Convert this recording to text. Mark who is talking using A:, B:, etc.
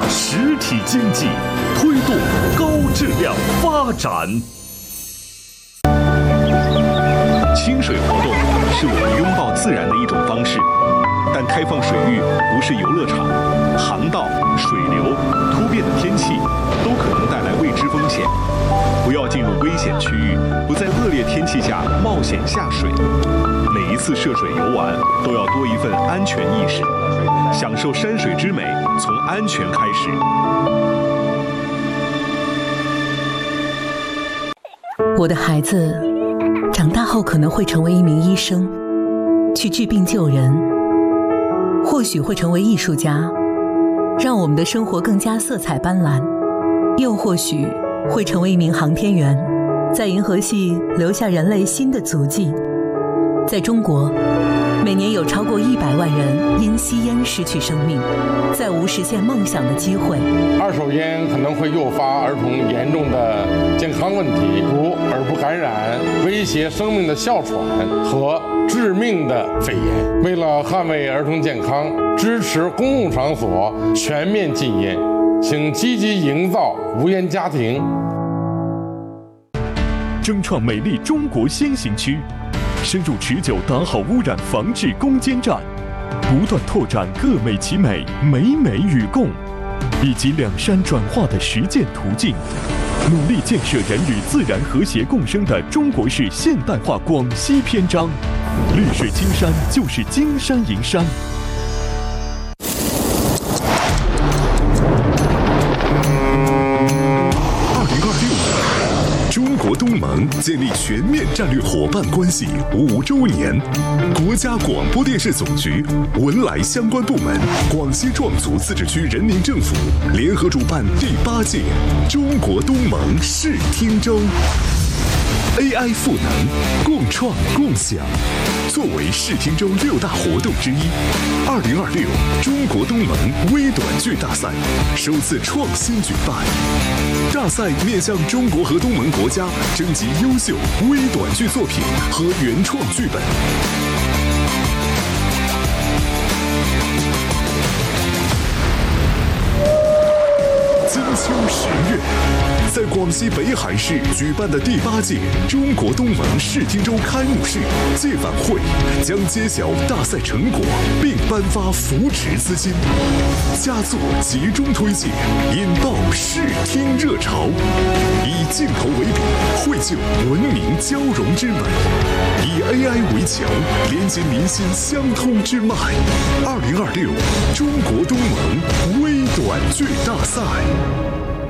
A: 实体经济，推动高质量发展。
B: 清水活动是我们拥抱自然的一种方式，但开放水域不是游乐场，航道、水流、突变的天气都可能带来未知风险。不要进入危险区域，不在恶劣天气下冒险下水。每一次涉水游玩都要多一份安全意识，享受山水之美，从安全开始。
C: 我的孩子长大后可能会成为一名医生，去治病救人，或许会成为艺术家，让我们的生活更加色彩斑斓，又或许会成为一名航天员，在银河系留下人类新的足迹。在中国，每年有超过100万人因吸烟失去生命，再无实现梦想的机会。
D: 二手烟可能会诱发儿童严重的健康问题，如耳部感染、威胁生命的哮喘和致命的肺炎。为了捍卫儿童健康，支持公共场所全面禁烟，请积极营造无烟家庭，
A: 争创美丽中国先行区，深入持久打好污染防治攻坚战，不断拓展各美其美、美美与共，以及两山转化的实践途径，努力建设人与自然和谐共生的中国式现代化广西篇章。绿水青山就是金山银山。
E: 中国东盟建立全面战略伙伴关系5周年，国家广播电视总局、文莱相关部门、广西壮族自治区人民政府联合主办第8届中国东盟视听周。AI 赋能，共创共享。作为视听周6大活动之一，2026中国东盟微短剧大赛首次创新举办。大赛面向中国和东盟国家征集优秀微短剧作品和原创剧本。金秋10月，在广西北海市举办的第8届中国东盟视听周开幕式届晚会将揭晓大赛成果，并颁发扶持资金，佳作集中推介，引爆视听热潮，以镜头为笔，绘就文明交融之美，以 AI 为桥，连接民心相通之脉。2026中国东盟微短剧大赛。